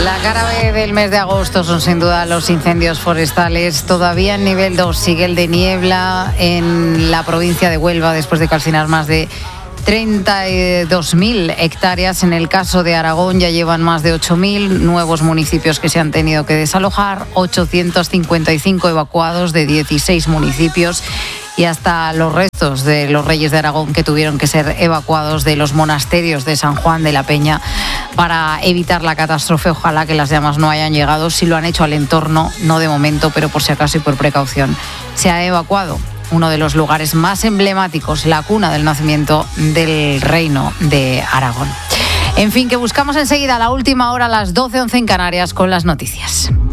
La cara B del mes de agosto son sin duda los incendios forestales. Todavía en nivel 2 sigue el de niebla en la provincia de Huelva después de calcinar más de 32.000 hectáreas. En el caso de Aragón ya llevan más de 8.000 nuevos municipios que se han tenido que desalojar, 855 evacuados de 16 municipios y hasta los restos de los reyes de Aragón que tuvieron que ser evacuados de los monasterios de San Juan de la Peña para evitar la catástrofe. Ojalá que las llamas no hayan llegado. Si lo han hecho al entorno, no de momento, pero por si acaso y por precaución, se ha evacuado uno de los lugares más emblemáticos, la cuna del nacimiento del reino de Aragón. En fin, que buscamos enseguida a la última hora, a las 12:11 en Canarias, con las noticias.